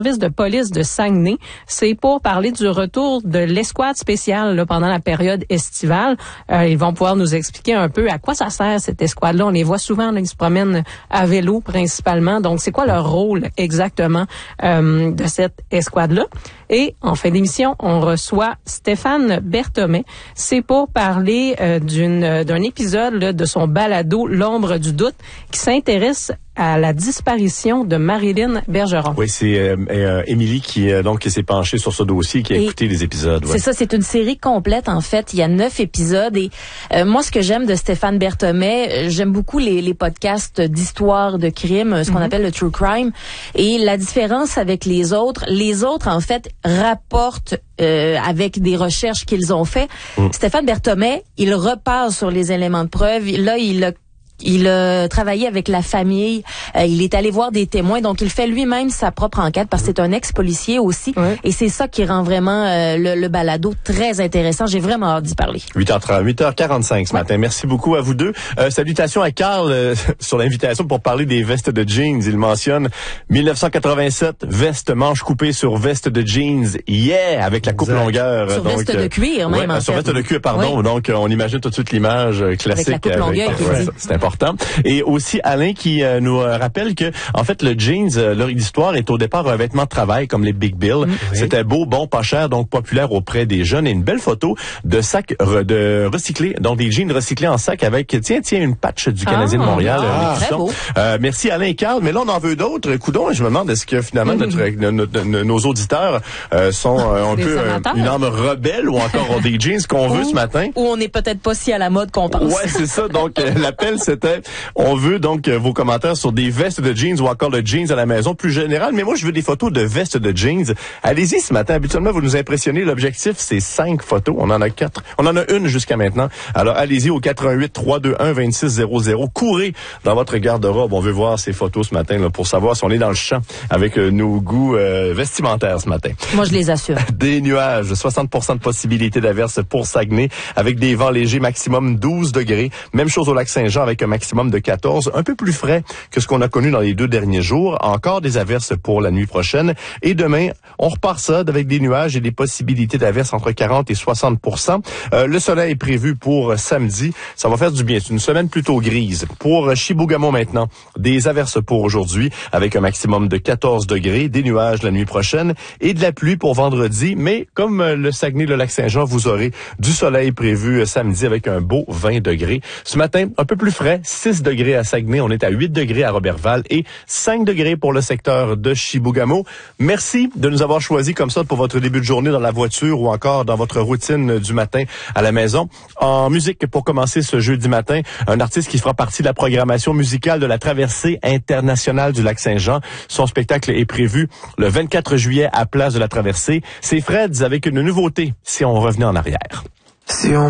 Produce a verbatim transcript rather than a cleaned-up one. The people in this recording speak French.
service de police de Saguenay. C'est pour parler du retour de l'escouade spéciale là, pendant la période estivale. Euh, ils vont pouvoir nous expliquer un peu à quoi ça sert cette escouade-là. On les voit souvent, là, ils se promènent à vélo principalement. Donc, c'est quoi leur rôle exactement euh, de cette escouade-là? Et en fin d'émission, on reçoit Stéphane Berthommet. C'est pour parler euh, d'une d'un épisode là, de son balado L'ombre du doute qui s'intéresse à la disparition de Marilyn Bergeron. Oui, c'est euh, euh, Émilie qui euh, donc qui s'est penchée sur ce dossier, qui a et écouté les épisodes. Ouais. C'est ça, c'est une série complète en fait. Il y a neuf épisodes et euh, moi, ce que j'aime de Stéphane Berthommet, j'aime beaucoup les, les podcasts d'histoire de crime, ce qu'on mm-hmm. appelle le true crime. Et la différence avec les autres, les autres en fait rapportent euh, avec des recherches qu'ils ont fait. Mm. Stéphane Berthommet, il repart sur les éléments de preuve. Là, il a Il a travaillé avec la famille, euh, il est allé voir des témoins, donc il fait lui-même sa propre enquête parce que c'est un ex-policier aussi. Oui. Et c'est ça qui rend vraiment euh, le, le balado très intéressant. J'ai vraiment hâte d'y parler. huit heures quarante-cinq ce ouais. matin. Merci beaucoup à vous deux. Euh, salutations à Carl euh, sur l'invitation pour parler des vestes de jeans. Il mentionne dix-neuf cent quatre-vingt-sept, veste manche coupée sur veste de jeans. Yeah! Avec la coupe exact. Longueur. Sur donc, veste de cuir même. Ouais, en sur fait. veste de cuir, pardon. Oui. Donc, on imagine tout de suite l'image classique. Avec la coupe longueur. Avec, ouais, c'est important. Et aussi Alain qui euh, nous euh, rappelle que en fait le jeans, euh, leur histoire est au départ un vêtement de travail comme les Big Bill. Mmh. C'était beau, bon, pas cher, donc populaire auprès des jeunes. Et une belle photo de sac re, de recyclés, donc des jeans recyclés en sac avec tiens tiens une patch du Canadien ah, de Montréal. Ah, très beau. Euh, merci Alain et Carl. Mais là on en veut d'autres. Coudon, je me demande est-ce que finalement mmh. notre, notre, notre, nos auditeurs euh, sont euh, un peu euh, une âme rebelle ou encore ont des jeans qu'on veut ce matin. Ou on n'est peut-être pas si à la mode qu'on pense. Ouais, c'est ça. Donc euh, l'appel c'était on veut donc euh, vos commentaires sur des vestes de jeans ou encore le jeans à la maison plus général. Mais moi, je veux des photos de vestes de jeans. Allez-y ce matin. Habituellement, vous nous impressionnez. L'objectif, c'est cinq photos. On en a quatre. On en a une jusqu'à maintenant. Alors, allez-y au quatre un huit, trois deux un, deux six zéro zéro. Courez dans votre garde-robe. On veut voir ces photos ce matin là, pour savoir si on est dans le champ avec euh, nos goûts euh, vestimentaires ce matin. Moi, je les assure. Des nuages. soixante pour cent de possibilité d'averse pour Saguenay avec des vents légers maximum douze degrés. Même chose au lac Saint-Jean avec un maximum de quatorze. Un peu plus frais que ce qu'on a connu dans les deux derniers jours. Encore des averses pour la nuit prochaine. Et demain, on repart ça avec des nuages et des possibilités d'averses entre quarante et soixante pour cent. Euh, le soleil est prévu pour samedi. Ça va faire du bien. C'est une semaine plutôt grise. Pour Chibougamau maintenant, des averses pour aujourd'hui avec un maximum de quatorze degrés. Des nuages la nuit prochaine et de la pluie pour vendredi. Mais comme le Saguenay, le lac Saint-Jean, vous aurez du soleil prévu samedi avec un beau vingt degrés. Ce matin, un peu plus frais, six degrés à Saguenay. On est à huit degrés à Robertval et cinq degrés pour le secteur de Chibougamau. Merci de nous avoir choisis comme ça pour votre début de journée dans la voiture ou encore dans votre routine du matin à la maison. En musique, pour commencer ce jeudi matin, un artiste qui fera partie de la programmation musicale de la traversée internationale du lac Saint-Jean. Son spectacle est prévu le vingt-quatre juillet à Place de la Traversée. C'est Freds avec une nouveauté, si on revenait en arrière. Si on